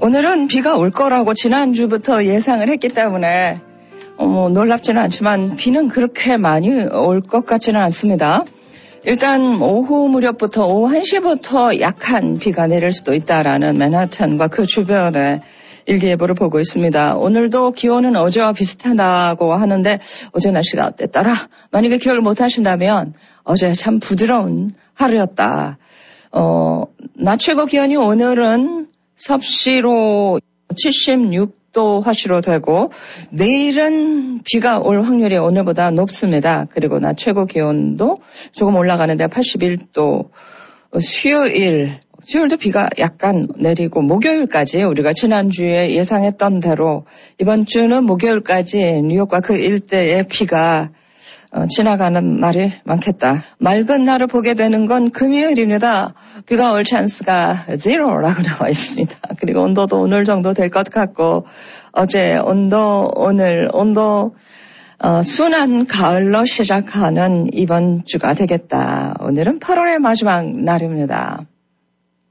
오늘은 비가 올 거라고 지난주부터 예상을 했기 때문에 놀랍지는 않지만 비는 그렇게 많이 올 것 같지는 않습니다. 일단 오후 무렵부터 오후 1시부터 약한 비가 내릴 수도 있다라는 맨하탄과 그 주변의 일기예보를 보고 있습니다. 오늘도 기온은 어제와 비슷하다고 하는데 어제 날씨가 어땠더라? 만약에 기억을 못하신다면 어제 참 부드러운 하루였다. 낮 최고 기온이 오늘은 섭씨로 76도 화씨로 되고 내일은 비가 올 확률이 오늘보다 높습니다. 그리고 낮 최고 기온도 조금 올라가는데 81도. 수요일도 비가 약간 내리고 목요일까지 우리가 지난주에 예상했던 대로 이번 주는 목요일까지 뉴욕과 그 일대에 비가 지나가는 날이 많겠다. 맑은 날을 보게 되는 건 금요일입니다. 비가 올 찬스가 0라고 나와 있습니다. 그리고 온도도 오늘 정도 될 것 같고 어제 오늘 온도 순한 가을로 시작하는 이번 주가 되겠다. 오늘은 8월의 마지막 날입니다.